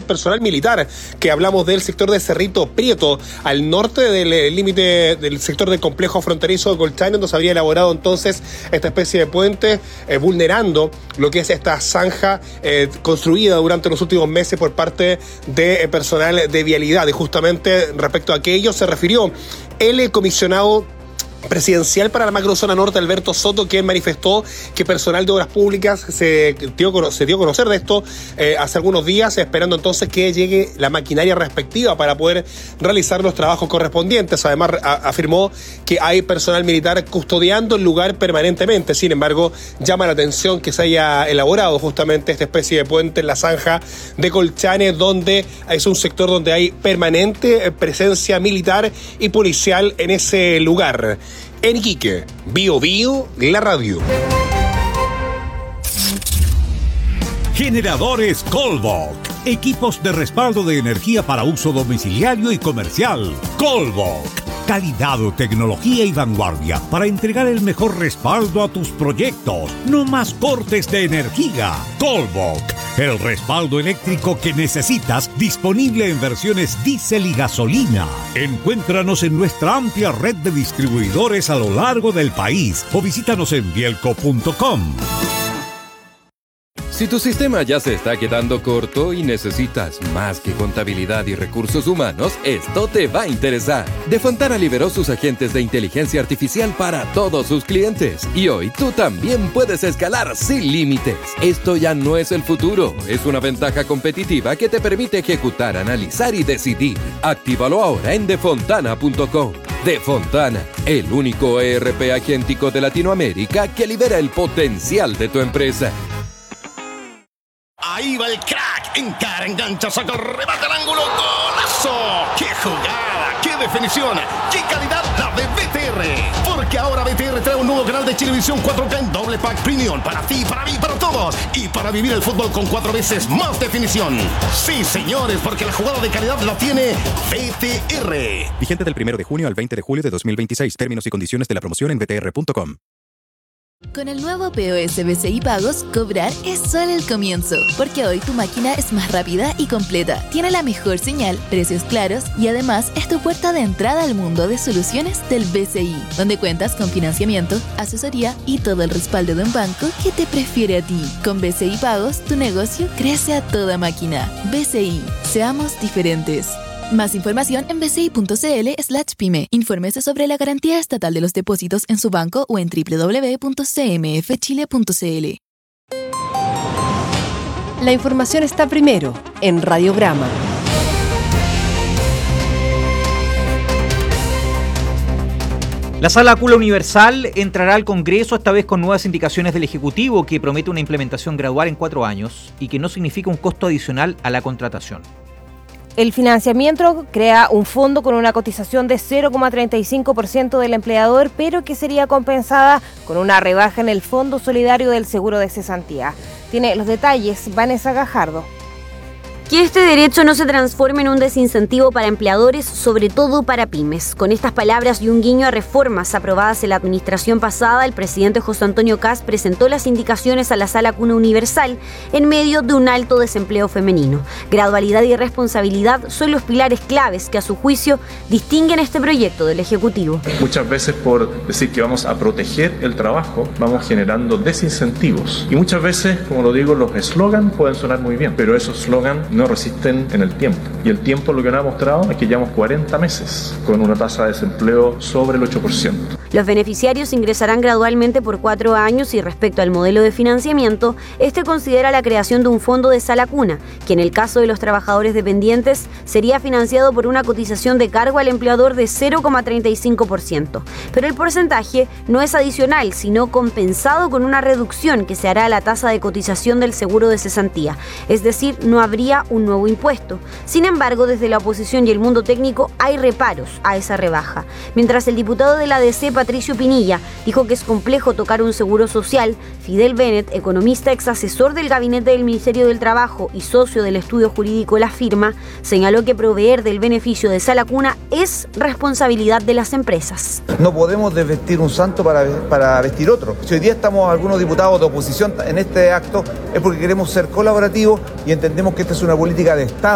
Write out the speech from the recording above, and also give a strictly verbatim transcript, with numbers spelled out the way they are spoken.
personal militar, que hablamos del sector de Cerrito Prieto, al norte del límite del sector del complejo fronterizo de Colchane, donde se habría elaborado entonces esta especie de puente, eh, vulnerando lo que es esta zanja eh, construida durante los últimos meses por parte de eh, personal de vialidad. Y justamente respecto a aquello se refirió el comisionado presidencial para la macrozona norte, Alberto Soto, quien manifestó que personal de obras públicas se dio, se dio a conocer de esto eh, hace algunos días, esperando entonces que llegue la maquinaria respectiva para poder realizar los trabajos correspondientes. Además, a, afirmó que hay personal militar custodiando el lugar permanentemente. Sin embargo, llama la atención que se haya elaborado justamente esta especie de puente en la zanja de Colchane, donde es un sector donde hay permanente presencia militar y policial en ese lugar. En Iquique, Bio Bio, la radio. Generadores Colbok. Equipos de respaldo de energía para uso domiciliario y comercial. Colbok. Calidad, tecnología y vanguardia para entregar el mejor respaldo a tus proyectos. No más cortes de energía. Colbok. El respaldo eléctrico que necesitas, disponible en versiones diésel y gasolina. Encuéntranos en nuestra amplia red de distribuidores a lo largo del país o visítanos en bielco punto com. Si tu sistema ya se está quedando corto y necesitas más que contabilidad y recursos humanos, esto te va a interesar. Defontana liberó sus agentes de inteligencia artificial para todos sus clientes. Y hoy tú también puedes escalar sin límites. Esto ya no es el futuro, es una ventaja competitiva que te permite ejecutar, analizar y decidir. Actívalo ahora en defontana punto com. Defontana, el único E R P agéntico de Latinoamérica que libera el potencial de tu empresa. Ahí va el crack, encara, engancha, saca el remate al ángulo, ¡golazo! ¡Qué jugada! ¡Qué definición! ¡Qué calidad la de B T R! Porque ahora B T R trae un nuevo canal de Chilevisión cuatro K en doble pack premium para ti, para mí, para todos y para vivir el fútbol con cuatro veces más definición. Sí, señores, porque la jugada de calidad la tiene B T R. Vigente del primero de junio al veinte de julio de dos mil veintiséis. Términos y condiciones de la promoción en b t r punto com. Con el nuevo P O S B C I Pagos, cobrar es solo el comienzo, porque hoy tu máquina es más rápida y completa, tiene la mejor señal, precios claros y además es tu puerta de entrada al mundo de soluciones del B C I, donde cuentas con financiamiento, asesoría y todo el respaldo de un banco que te prefiere a ti. Con B C I Pagos, tu negocio crece a toda máquina. B C I, seamos diferentes. Más información en bci.cl slash pyme. Infórmese sobre la garantía estatal de los depósitos en su banco o en doble u doble u doble u punto c m f chile punto c l. La información está primero en Radiograma. La Sala Cuna Universal entrará al Congreso esta vez con nuevas indicaciones del Ejecutivo que promete una implementación gradual en cuatro años y que no significa un costo adicional a la contratación. El financiamiento crea un fondo con una cotización de cero coma treinta y cinco por ciento del empleador, pero que sería compensada con una rebaja en el Fondo Solidario del Seguro de Cesantía. Tiene los detalles Vanessa Gajardo. Que este derecho no se transforme en un desincentivo para empleadores, sobre todo para pymes. Con estas palabras y un guiño a reformas aprobadas en la administración pasada, el presidente José Antonio Kast presentó las indicaciones a la Sala Cuna Universal en medio de un alto desempleo femenino. Gradualidad y responsabilidad son los pilares claves que, a su juicio, distinguen este proyecto del Ejecutivo. Muchas veces, por decir que vamos a proteger el trabajo, vamos generando desincentivos. Y muchas veces, como lo digo, los eslogans pueden sonar muy bien, pero esos eslogans no resisten en el tiempo. Y el tiempo lo que nos ha mostrado es que llevamos cuarenta meses con una tasa de desempleo sobre el ocho por ciento. Los beneficiarios ingresarán gradualmente por cuatro años y respecto al modelo de financiamiento, este considera la creación de un fondo de Sala Cuna, que en el caso de los trabajadores dependientes sería financiado por una cotización de cargo al empleador de cero coma treinta y cinco por ciento. Pero el porcentaje no es adicional, sino compensado con una reducción que se hará a la tasa de cotización del seguro de cesantía. Es decir, no habría un nuevo impuesto. Sin embargo, desde la oposición y el mundo técnico hay reparos a esa rebaja. Mientras el diputado de la D C, Patricio Pinilla, dijo que es complejo tocar un seguro social, Fidel Bennett, economista ex asesor del gabinete del Ministerio del Trabajo y socio del estudio jurídico La Firma, señaló que proveer del beneficio de Sala Cuna es responsabilidad de las empresas. No podemos desvestir un santo para, para vestir otro. Si hoy día estamos algunos diputados de oposición en este acto es porque queremos ser colaborativos y entendemos que esta es una política de Estado.